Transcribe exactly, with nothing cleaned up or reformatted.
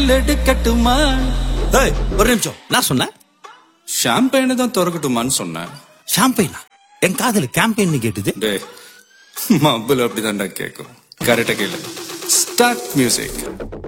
சாம்பியல் எடுக்கட்டுமா? ஏய், ஒரு நிமிஷம். நான் சொன்னேன் ஷாம்பெயினை தான் திறக்கட்டுமான்னு சொன்னேன். ஷாம்பெயினா? என் காதல கேம்பெயின் கேட்டுது. டே மబ్బுல அப்படிதான்டா கேட்கும். கரெக்டா கேளு. Start music.